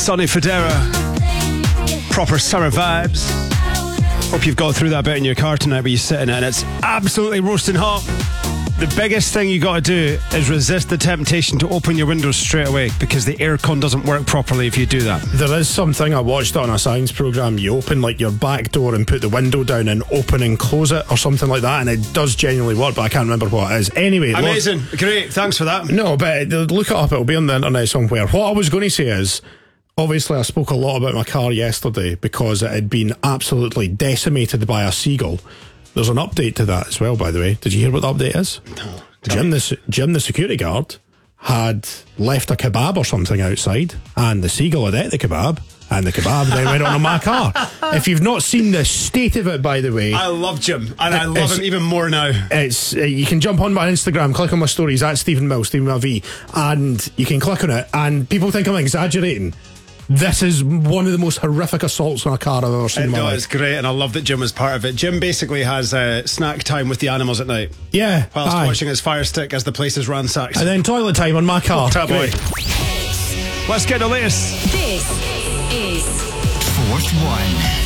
Sonny Fodera. Proper summer vibes. Hope you've got through that bit in your car tonight where you sit in it and it's absolutely roasting hot. The biggest thing you got to do is resist the temptation to open your windows straight away, because the aircon doesn't work properly if you do that. There is something I watched on a science programme. You open like your back door and put the window down and open and close it or something like that, and it does genuinely work, but I can't remember what it is. Anyway, amazing. Great, thanks for that. No, but look it up, it'll be on the internet somewhere. What I was going to say is, obviously I spoke a lot about my car yesterday because it had been absolutely decimated by a seagull. There's an update to that as well, by the way. Did you hear what the update is? No. Jim, the security guard, had left a kebab or something outside, and the seagull had ate the kebab, and the kebab then went on my car. If you've not seen the state of it, by the way, I love Jim, and I love him even more now. It's you can jump on my Instagram, click on my stories at Stephen Mills, Stephen Milv, and you can click on it, and people think I'm exaggerating. This is one of the most horrific assaults on a car I've ever seen in my life. It's great, and I love that Jim was part of it. Jim basically has snack time with the animals at night. Yeah. Whilst watching his fire stick as the place is ransacked. And then toilet time on my car. Oh, boy. Let's get the latest. This is Fourth One.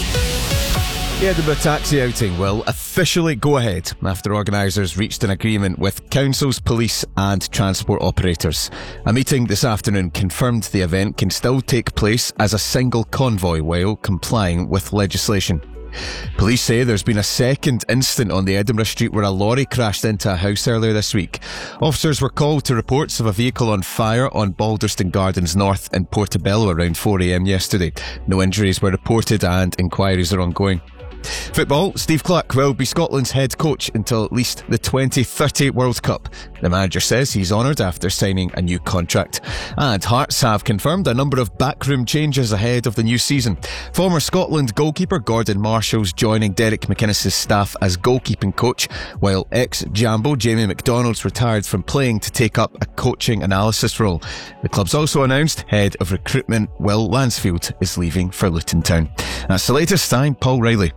The Edinburgh taxi outing will officially go ahead after organisers reached an agreement with councils, police and transport operators. A meeting this afternoon confirmed the event can still take place as a single convoy while complying with legislation. Police say there's been a second incident on the Edinburgh street where a lorry crashed into a house earlier this week. Officers were called to reports of a vehicle on fire on Balderston Gardens North in Portobello around 4 a.m. yesterday. No injuries were reported and inquiries are ongoing. Football, Steve Clarke will be Scotland's head coach until at least the 2030 World Cup. The manager says he's honoured after signing a new contract. And Hearts have confirmed a number of backroom changes ahead of the new season. Former Scotland goalkeeper Gordon Marshall's joining Derek McInnes' staff as goalkeeping coach, while ex-Jambo Jamie McDonald's retired from playing to take up a coaching analysis role. The club's also announced head of recruitment Will Lansfield is leaving for Luton Town. That's the latest. I'm Paul Riley.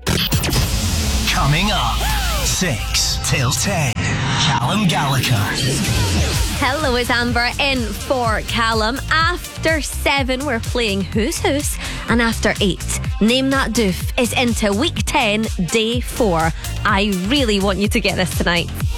Coming up, 6 till 10, Callum Gallagher. Hello, it's Amber in for Callum. After 7, we're playing Who's Who's, and after 8, Name That Doof is into week 10, day 4. I really want you to get this tonight.